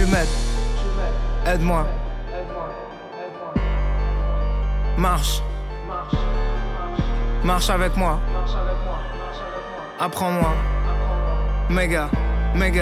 tu m'aides. Aide-moi. Marche. Marche avec moi. Apprends-moi. Méga, méga.